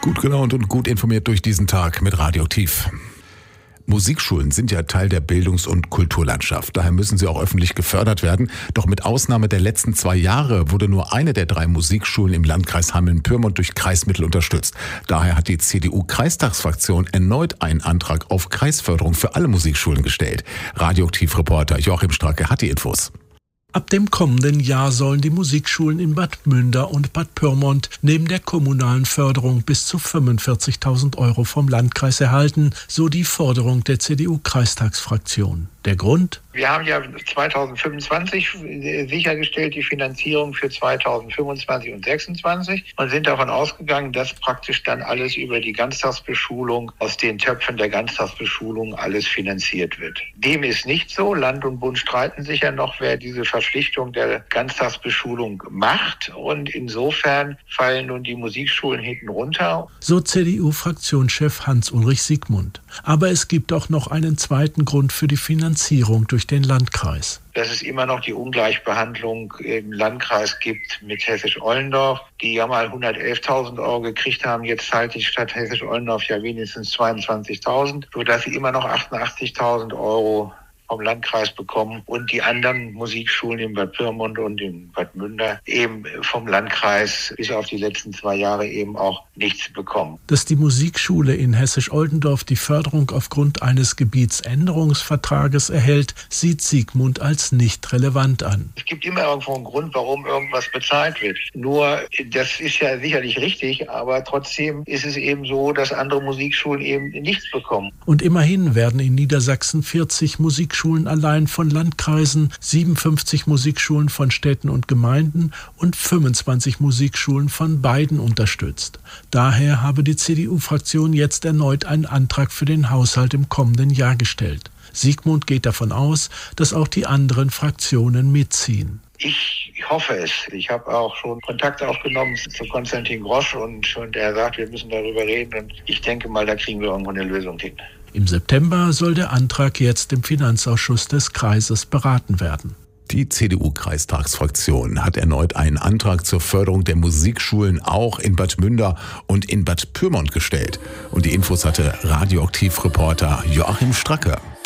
Gut gelaunt und gut informiert durch diesen Tag mit Radioaktiv. Musikschulen sind ja Teil der Bildungs- und Kulturlandschaft. Daher müssen sie auch öffentlich gefördert werden. Doch mit Ausnahme der letzten 2 Jahre wurde nur eine der 3 Musikschulen im Landkreis Hameln-Pyrmont durch Kreismittel unterstützt. Daher hat die CDU-Kreistagsfraktion erneut einen Antrag auf Kreisförderung für alle Musikschulen gestellt. Radioaktiv-Reporter Joachim Stracke hat die Infos. Ab dem kommenden Jahr sollen die Musikschulen in Bad Münder und Bad Pyrmont neben der kommunalen Förderung bis zu 45.000 € vom Landkreis erhalten, so die Forderung der CDU-Kreistagsfraktion. Der Grund? Wir haben ja 2025 sichergestellt die Finanzierung für 2025 und 2026 und sind davon ausgegangen, dass praktisch dann alles über die Ganztagsbeschulung aus den Töpfen der Ganztagsbeschulung alles finanziert wird. Dem ist nicht so. Land und Bund streiten sich ja noch, wer diese Verpflichtung der Ganztagsbeschulung macht, und insofern fallen nun die Musikschulen hinten runter. So CDU-Fraktionschef Hans-Ulrich Siegmund. Aber es gibt auch noch einen zweiten Grund für die Finanzierung durch den Landkreis. Dass es immer noch die Ungleichbehandlung im Landkreis gibt mit Hessisch-Ollendorf, die ja mal 111.000 € gekriegt haben. Jetzt zahlt die Stadt Hessisch-Ollendorf ja wenigstens 22.000, sodass sie immer noch 88.000 € vom Landkreis bekommen und die anderen Musikschulen in Bad Pyrmont und in Bad Münder eben vom Landkreis bis auf die letzten 2 Jahre eben auch nichts bekommen. Dass die Musikschule in Hessisch-Oldendorf die Förderung aufgrund eines Gebietsänderungsvertrages erhält, sieht Siegmund als nicht relevant an. Es gibt immer irgendwo einen Grund, warum irgendwas bezahlt wird. Nur, das ist ja sicherlich richtig, aber trotzdem ist es eben so, dass andere Musikschulen eben nichts bekommen. Und immerhin werden in Niedersachsen 40 Musikschulen allein von Landkreisen, 57 Musikschulen von Städten und Gemeinden und 25 Musikschulen von beiden unterstützt. Daher habe die CDU-Fraktion jetzt erneut einen Antrag für den Haushalt im kommenden Jahr gestellt. Siegmund geht davon aus, dass auch die anderen Fraktionen mitziehen. Ich hoffe es. Ich habe auch schon Kontakt aufgenommen zu Konstantin Grosch und der sagt, wir müssen darüber reden, und ich denke mal, da kriegen wir irgendwo eine Lösung hin. Im September soll der Antrag jetzt im Finanzausschuss des Kreises beraten werden. Die CDU-Kreistagsfraktion hat erneut einen Antrag zur Förderung der Musikschulen auch in Bad Münder und in Bad Pyrmont gestellt. Und die Infos hatte Radioaktiv-Reporter Joachim Stracke.